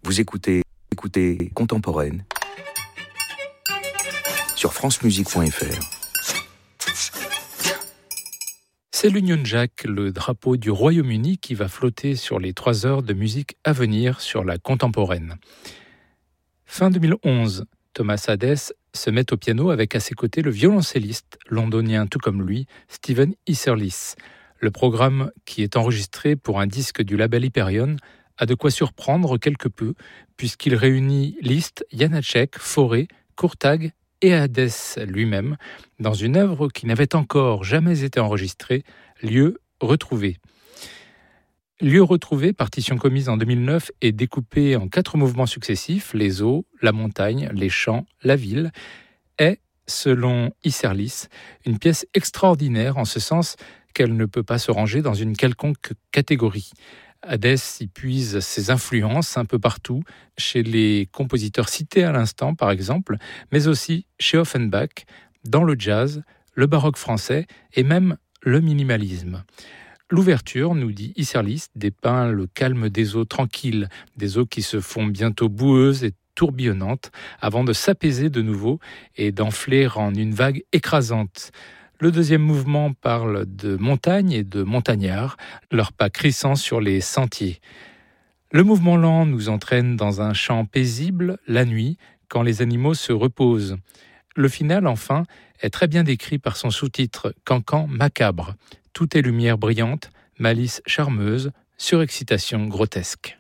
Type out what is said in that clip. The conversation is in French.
Vous écoutez Contemporaine sur francemusique.fr. C'est l'Union Jack, le drapeau du Royaume-Uni qui va flotter sur les 3 heures de musique à venir sur la Contemporaine. Fin 2011, Thomas Hadès se met au piano avec à ses côtés le violoncelliste londonien tout comme lui, Stephen Isserlis. Le programme, qui est enregistré pour un disque du label Hyperion, a de quoi surprendre quelque peu, puisqu'il réunit Liszt, Janáček, Fauré, Courtag et Hadès lui-même, dans une œuvre qui n'avait encore jamais été enregistrée, Lieux retrouvés. Lieux retrouvés, partition commise en 2009 et découpée en 4 mouvements successifs, les eaux, la montagne, les champs, la ville, est, selon Isserlis, une pièce extraordinaire en ce sens qu'elle ne peut pas se ranger dans une quelconque catégorie. Hadès y puise ses influences un peu partout, chez les compositeurs cités à l'instant par exemple, mais aussi chez Offenbach, dans le jazz, le baroque français et même le minimalisme. L'ouverture, nous dit Isserlis, dépeint le calme des eaux tranquilles, des eaux qui se font bientôt boueuses et tourbillonnantes, avant de s'apaiser de nouveau et d'enfler en une vague écrasante. Le deuxième mouvement parle de montagne et de montagnards, leurs pas crissant sur les sentiers. Le mouvement lent nous entraîne dans un champ paisible, la nuit, quand les animaux se reposent. Le final, enfin, est très bien décrit par son sous-titre « Cancan macabre ». Tout est lumière brillante, malice charmeuse, surexcitation grotesque.